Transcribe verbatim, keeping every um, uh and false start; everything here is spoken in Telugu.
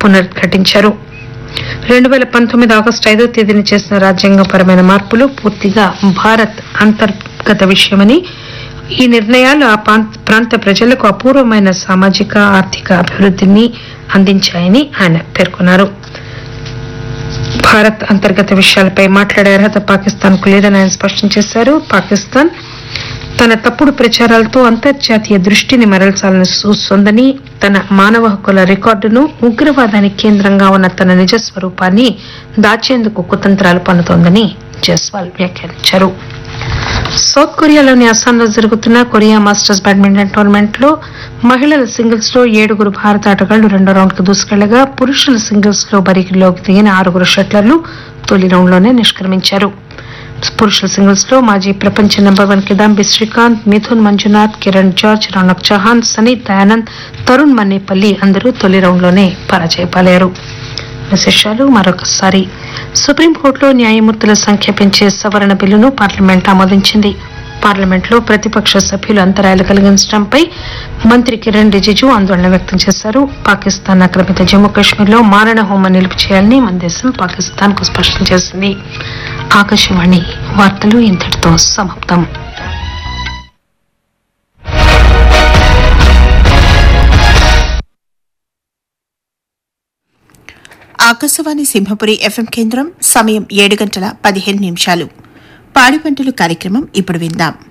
పునరుద్ఘాటించారు. రెండు వేల పంతొమ్మిది ఆగస్టు ఐదో తేదీన చేసిన రాజ్యాంగపరమైన మార్పులు పూర్తిగా భారత్ అంతర్గత విషయమని, ఈ నిర్ణయాలు ఆ ప్రాంత ప్రజలకు అపూర్వమైన సామాజిక ఆర్థిక అభివృద్ధిని అందించాయని ఆయన పేర్కొన్నారు. భారత్ అంతర్గత విషయాలపై మాట్లాడే అర్హత పాకిస్తాన్ కు లేదని ఆయన స్పష్టం చేశారు. పాకిస్తాన్ తన తప్పుడు ప్రచారాలతో అంతర్జాతీయ దృష్టిని మరల్చాలని చూస్తోందని, తన మానవ హక్కుల రికార్డును, ఉగ్రవాదానికి కేంద్రంగా ఉన్న తన నిజ స్వరూపాన్ని దాచేందుకు కుతంత్రాలు పన్నుతోందని జైస్వాల్ వ్యాఖ్యానించారు. సౌత్ కొరియాలోని అస్సాంలో జరుగుతున్న కొరియా మాస్టర్స్ బ్యాడ్మింటన్ టోర్నమెంట్ లో మహిళల సింగిల్స్ లో ఏడుగురు భారత ఆటగాళ్లు రెండో రౌండ్ కు దూసుకెళ్లగా, పురుషుల సింగిల్స్ లో బరిలోకి దిగిన ఆరుగురు షట్లర్లు తొలి రౌండ్ లోనే నిష్క్రమించారు. పురుషుల సింగిల్స్ లో మాజీ ప్రపంచ number one Kidambi Srikanth, Mithun Manjunath, Kiran George, Raunak Chauhan, సనీత్ Dayanand, Tarun Mannepalli అందరూ తొలి రౌండ్ లోనే పరాజయపాలయ్యారు. విశేషాలు మరొకసారి. సుప్రీంకోర్టులో న్యాయమూర్తుల సంఖ్య పెంచే సవరణ బిల్లును పార్లమెంట్ ఆమోదించింది. పార్లమెంట్లో ప్రతిపక్ష సభ్యులు అంతరాయాలు కలిగించడంపై మంత్రి కిరణ్ రిజిజు ఆందోళన వ్యక్తం చేశారు. పాకిస్తాన్ ఆక్రమిత జమ్మూ కాశ్మీర్ లో మారణ హోమం నిలుపు చేయాలని మన దేశం పాకిస్తాన్ కు స్పష్టం చేసింది. ఆకాశవాణి వార్తలు ఇంతటితో సమాప్తం. ఆకాశవాణి సింహపురి ఎఫ్ఎం కేంద్రం. సమయం ఏడు గంటల పదిహేను నిమిషాలు. పాడి పంటలు కార్యక్రమం ఇప్పుడు విందాం.